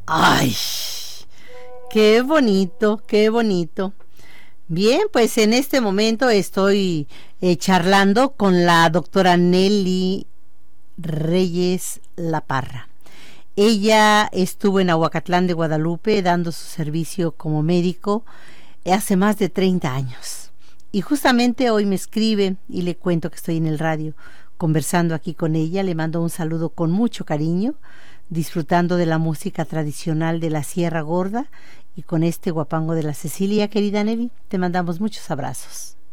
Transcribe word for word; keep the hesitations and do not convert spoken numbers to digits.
Ay, qué bonito, qué bonito. Bien, pues en este momento estoy eh, charlando con la doctora Nelly Reyes La Parra. Ella estuvo en Ahuacatlán de Guadalupe dando su servicio como médico hace más de treinta años. Y justamente hoy me escribe y le cuento que estoy en el radio conversando aquí con ella. Le mando un saludo con mucho cariño, disfrutando de la música tradicional de la Sierra Gorda y con este guapango de la Cecilia. Querida Nelly, te mandamos muchos abrazos.